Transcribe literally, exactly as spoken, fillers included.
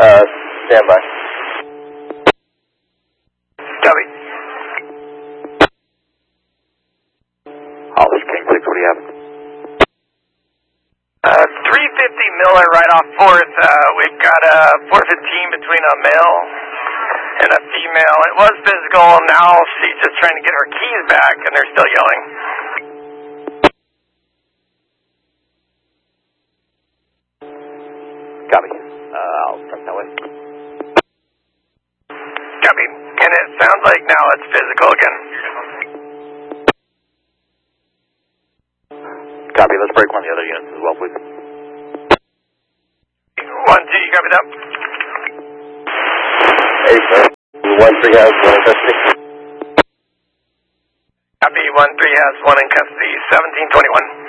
Uh, stand by. Copy. Hollis King six, what do you have? Uh, three fifty Miller right off fourth. Uh, we've got a four fifteen between a male and a female. It was physical. Now she's just trying to get her keys back, and they're still yelling. Copy. Uh, I'll start that way. Copy. And it sounds like now it's physical again. Copy. Let's break one of the other units as well, please. One, two, you copy that? Hey, sir. One three has one in custody. Copy. One three has one in custody. Seventeen twenty one.